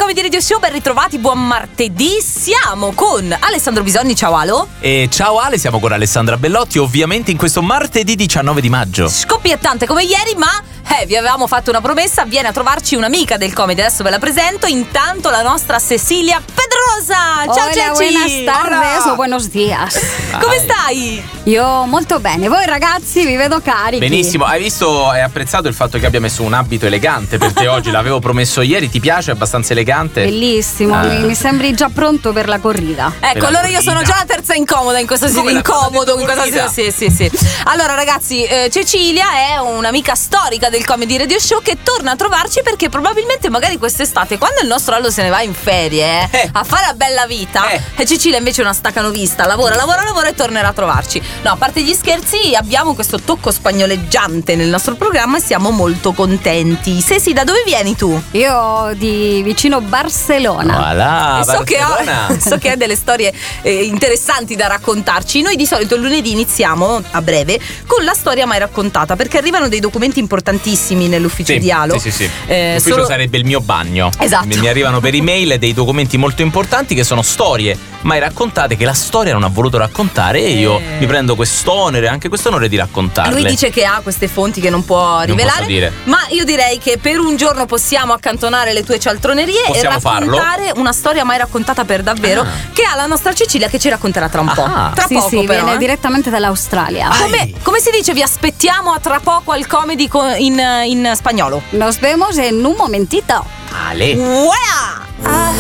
Comedy Radio Show, ben ritrovati, buon martedì. Siamo con Alessandro Bisogni, ciao Alo. E ciao Ale, siamo con Alessandra Bellotti, ovviamente in questo martedì 19 di maggio. Scoppiettante come ieri, ma vi avevamo fatto una promessa, viene a trovarci un'amica del comedy, adesso ve la presento. Intanto la nostra Cecilia Pedrosa. Ciao Hola, Ceci. buenas tardes o buenos días. Come stai? Io molto bene, voi ragazzi vi vedo carichi. Benissimo, hai visto, hai apprezzato il fatto che abbia messo un abito elegante per te oggi, l'avevo promesso ieri, ti piace? È abbastanza elegante? Bellissimo, mi sembri già pronto per la corrida. Ecco, allora io sono già la terza incomoda in questa Come incomodo in la questa sì. Allora ragazzi, Cecilia è un'amica storica del Comedy Radio Show che torna a trovarci perché probabilmente magari quest'estate, quando il nostro Allo se ne va in ferie a fare la bella vita, Cecilia invece è una stacanovista, lavora e tornerà a trovarci. No, a parte gli scherzi, abbiamo questo tocco spagnoleggiante nel nostro programma e siamo molto contenti. Sì, da dove vieni tu? Io di vicino Barcellona. Voilà, So che hai delle storie interessanti da raccontarci. Noi di solito il lunedì iniziamo a breve con la storia mai raccontata, perché arrivano dei documenti importantissimi nell'ufficio di Alo. Sì. L'ufficio sarebbe il mio bagno. Esatto. Mi arrivano per email dei documenti molto importanti che sono storie mai raccontate, che la storia non ha voluto raccontare e io mi prendo quest'onere, anche quest'onore di raccontarle. Lui dice che ha queste fonti che non può rivelare, posso dire. Ma io direi che per un giorno possiamo accantonare le tue cialtronerie e raccontare una storia mai raccontata per davvero, che ha la nostra Cecilia, che ci racconterà tra un po'. Tra poco sì, però, viene direttamente dall'Australia. Come si dice? Vi aspettiamo a tra poco al comedy in spagnolo. Nos vemos en un momentito. Ale. Voilà!